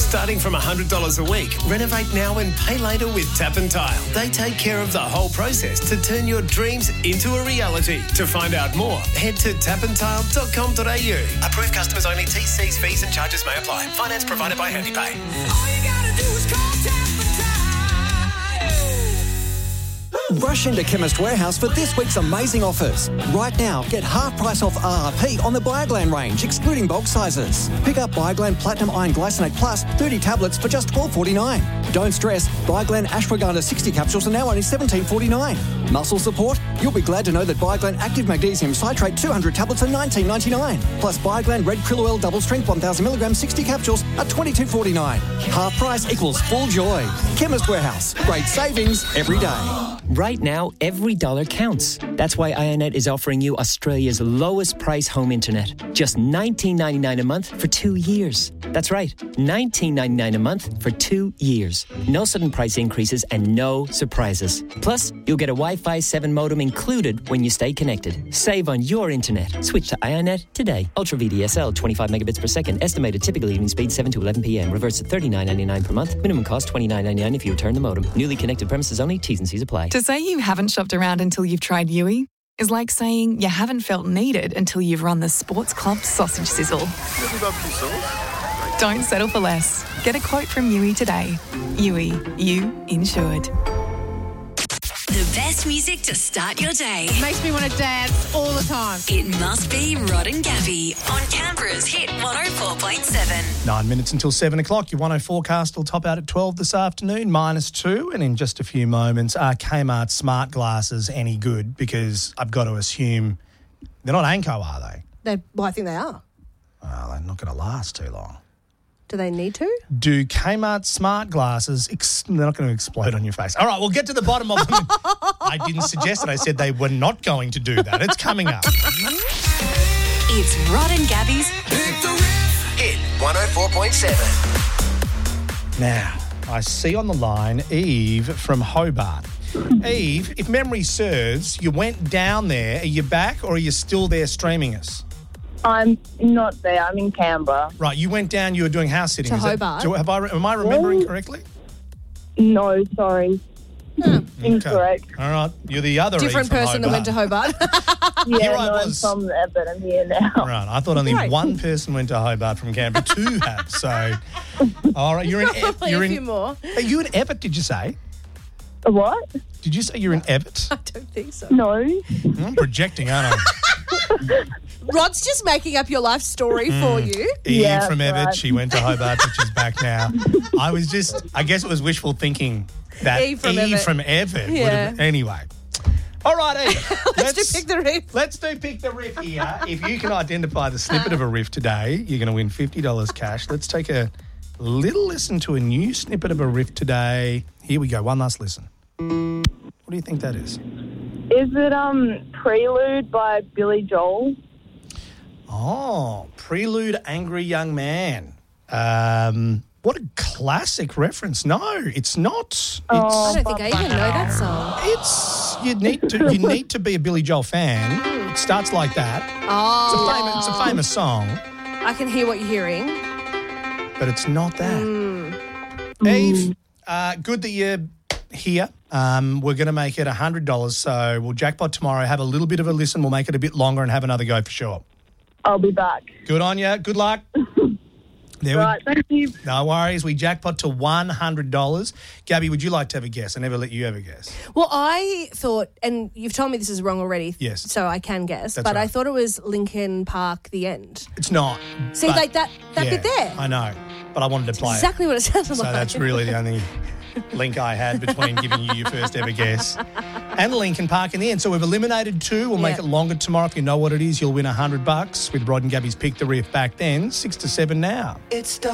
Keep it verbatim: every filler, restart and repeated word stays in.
Starting from one hundred dollars a week, renovate now and pay later with Tap and Tile. They take care of the whole process to turn your dreams into a reality. To find out more, head to tap and tile dot com dot a u. Approved customers only. T Cs, fees and charges may apply. Finance provided by HandyPay. All you gotta do is call Tap and Tile. Rush into Chemist Warehouse for this week's amazing offers. Right now, get half price off R R P on the Bioglan range, excluding bulk sizes. Pick up Bioglan Platinum Iron Glycinate Plus thirty tablets for just twelve forty-nine. Don't stress, Bioglan Ashwagandha sixty capsules are now only seventeen forty-nine. Muscle support? You'll be glad to know that Bioglan Active Magnesium Citrate two hundred tablets are nineteen ninety-nine. Plus Bioglan Red Krill Oil Double Strength one thousand milligrams sixty capsules are twenty-two forty-nine. Half price equals full joy. Chemist Warehouse. Great savings every day. Right now, every dollar counts. That's why Ionet is offering you Australia's lowest price home internet. Just nineteen ninety-nine a month for two years. That's right, nineteen ninety-nine a month for two years. No sudden price increases and no surprises. Plus, you'll get a Wi-Fi seven modem included when you stay connected. Save on your internet. Switch to Ionet today. Ultra V D S L, twenty-five megabits per second. Estimated typical evening speed seven to eleven p.m. Reverse at thirty-nine ninety-nine per month. Minimum cost twenty-nine ninety-nine if you return the modem. Newly connected premises only. T's and C's apply. To say you haven't shopped around until you've tried Yui is like saying you haven't felt needed until you've run the Sports Club sausage sizzle. Don't settle for less. Get a quote from Yui today. Yui, you insured. The best music to start your day. Makes me want to dance all the time. It must be Rod and Gabby on Canberra's Hit one oh four point seven. Nine minutes until seven o'clock. Your one oh forecast will top out at twelve this afternoon, minus two. And in just a few moments, are Kmart smart glasses any good? Because I've got to assume they're not Anko, are they? They, well, I think they are. Well, they're not going to last too long. Do they need to? Do Kmart smart glasses, ex- they're not going to explode on your face. All right, we'll get to the bottom of them. I didn't suggest it. I said they were not going to do that. It's coming up. It's Rod and Gabby's Hit one oh four point seven. Now, I see on the line Eve from Hobart. Eve, if memory serves, you went down there. Are you back or are you still there streaming us? I'm not there. I'm in Canberra. Right, you went down, you were doing house sitting. To Is that- Hobart? do- have I, am I remembering Well- correctly? No, sorry. Incorrect. Okay. All right, you're the other Eve Different from person that went to Hobart. Hobart. Yeah, Here I no, was. I'm from Everett. I'm here now. Right, I thought only Right. one person went to Hobart from Canberra. Two have, so... All right, you're in... Probably you're a in, few more. Are you in Everett, did you say? What? Did you say you're in Everett? I don't think so. No. I'm projecting, aren't I? Rod's just making up your life story for you. Eve Yeah, from Everett, right. she went to Hobart, but she's back now. I was just... I guess it was wishful thinking that Eve from Eve Everett. from Everett would Yeah. have... Anyway. All right, Eve. Let's do pick the riff. Let's do pick the riff here. If you can identify the snippet of a riff today, you're going to win fifty dollars cash. Let's take a little listen to a new snippet of a riff today. Here we go. One last listen. What do you think that is? Is it um Prelude by Billy Joel? Oh, Prelude, Angry Young Man. Um, what a classic reference. No, it's not. It's, I don't think I even know that song. it's you need to you need to be a Billy Joel fan. It starts like that. It's Oh, a famous, it's a famous song. I can hear what you're hearing. But it's not that. Eve, uh, good that you're here. Um, we're going to make it one hundred dollars, so we'll jackpot tomorrow, have a little bit of a listen, we'll make it a bit longer and have another go for sure. I'll be back. Good on you. Good luck. There Right, thank you. we, no worries. We jackpot to one hundred dollars. Gabby, would you like to have a guess? I never let you have a guess. Well, I thought, and you've told me this is wrong already. Yes. So I can guess, That's but I right. thought it was Linkin Park, The End. It's not. See, but- like that, that yeah, bit there. I know, but I wanted to play Exactly what it sounded it. So like. that's really the only link I had between giving you your first ever guess and Linkin Park in the end. So we've eliminated two. We'll make Yeah. it longer tomorrow. If you know what it is, you'll win one hundred bucks with Rod and Gabby's Pick the Riff back then. Six to seven now. It's